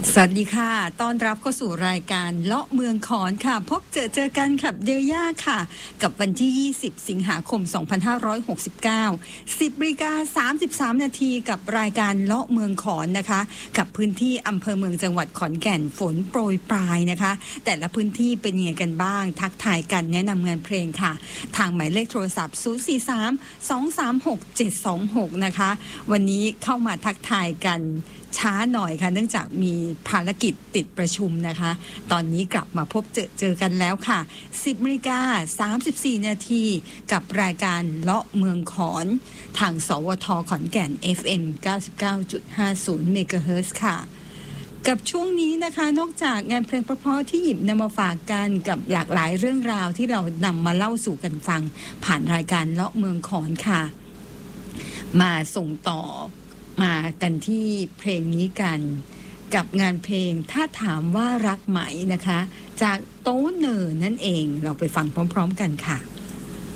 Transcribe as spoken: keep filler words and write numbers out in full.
สวัสดีค่ะต้อนรับเข้าสู่รายการเลาะเมืองขอนค่ะพบเจอเจอกันกับเดลย่าค่ะกับวันที่ยี่สิบสิงหาคมสองพันห้าร้อยหกสิบเก้า สิบนาฬิกาสามสิบสามนาทีกับรายการเลาะเมืองขอนนะคะกับพื้นที่อำเภอเมืองจังหวัดขอนแก่นฝนโปรยปลายนะคะแต่ละพื้นที่เป็นยังไงกันบ้างทักทายกันแนะนำงานเพลงค่ะทางหมายเลขโทรศัพท์ศูนย์ สี่ สาม สอง สาม หก เจ็ด สอง หกนะคะวันนี้เข้ามาทักทายกันช้าหน่อยค่ะเนื่องจากมีภารกิจติดประชุมนะคะตอนนี้กลับมาพบเจอเจอกันแล้วค่ะ สิบนาฬิกาสามสิบสี่นาทีกับรายการเลาะเมืองขอนทางสวทขอนแก่น เอฟ เอ็ม เก้าสิบเก้าจุดห้าศูนย์ เมกะเฮิรตซ์ค่ะกับช่วงนี้นะคะนอกจากงานเพลงเพราะๆที่หยิบนำมาฝากกันกับหลากหลายเรื่องราวที่เรานำมาเล่าสู่กันฟังผ่านรายการเลาะเมืองขอนค่ะมาส่งต่อมากันที่เพลงนี้กันกับงานเพลงถ้าถามว่ารักไหมนะคะจากโตเนอร์นั่นเองเราไปฟังพร้อมๆกันค่ะ